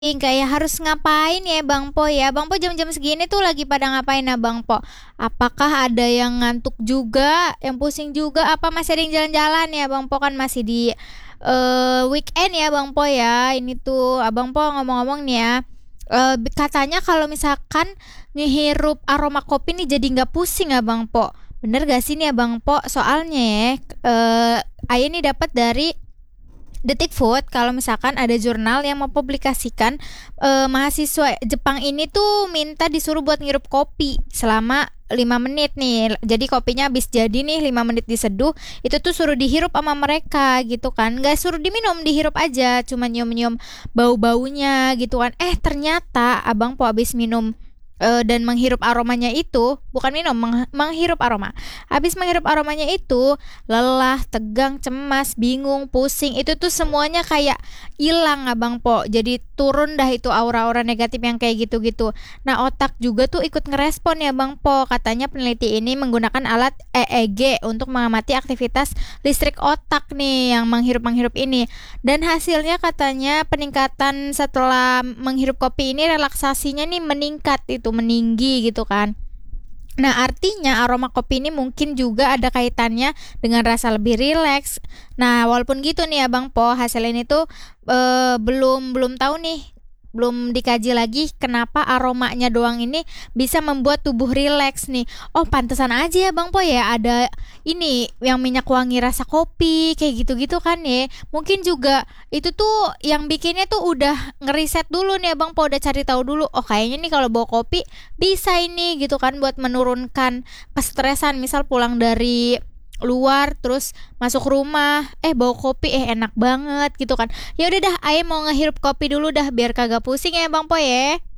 Kayak harus ngapain ya Bang Po ya? Bang Po jam-jam segini tuh lagi pada ngapain ya Bang Po? Apakah ada yang ngantuk juga, yang pusing juga? Apa masih ada yang jalan-jalan ya Bang Po, kan masih di weekend ya Bang Po ya? Ini tuh Abang Po ngomong-ngomong nih ya. Katanya kalau misalkan ngehirup aroma kopi nih jadi nggak pusing ya Bang Po. Bener gak sih nih ya Bang Po? Soalnya ya, Aya nih dapat dari Detik Food kalau misalkan ada jurnal yang mempublikasikan mahasiswa Jepang ini tuh minta disuruh buat ngirup kopi selama 5 menit nih. Jadi kopinya habis jadi nih 5 menit diseduh, itu tuh suruh dihirup sama mereka gitu kan. Gak suruh diminum, dihirup aja, cuma nyium-nyium bau-baunya gitu kan. Ternyata Abang Po habis minum dan menghirup aromanya itu, bukan minum, menghirup aroma. Habis menghirup aromanya itu, lelah, tegang, cemas, bingung, pusing, itu tuh semuanya kayak hilang Abang Po. Jadi turun dah itu aura-aura negatif yang kayak gitu-gitu. Nah, otak juga tuh ikut ngerespon ya Bang Po. Katanya peneliti ini menggunakan alat EEG untuk mengamati aktivitas listrik otak nih yang menghirup-menghirup ini. Dan hasilnya katanya peningkatan setelah menghirup kopi ini, relaksasinya nih meningkat, itu meninggi gitu kan. Nah, artinya aroma kopi ini mungkin juga ada kaitannya dengan rasa lebih rileks. Nah, walaupun gitu nih ya Bang Po, hasil ini tuh belum belum tahu nih, belum dikaji lagi kenapa aromanya doang ini bisa membuat tubuh rileks nih. Oh, pantesan aja ya Bang Po ya ada ini yang minyak wangi rasa kopi kayak gitu-gitu kan ya. Mungkin juga itu tuh yang bikinnya tuh udah ngeriset dulu nih ya Bang Po, udah cari tahu dulu. Oh, kayaknya nih kalau bawa kopi bisa ini gitu kan buat menurunkan kestresan, misal pulang dari luar terus masuk rumah bawa kopi enak banget gitu kan. Ya udah dah, Aye mau ngehirup kopi dulu dah biar kagak pusing ya Bang Po ya.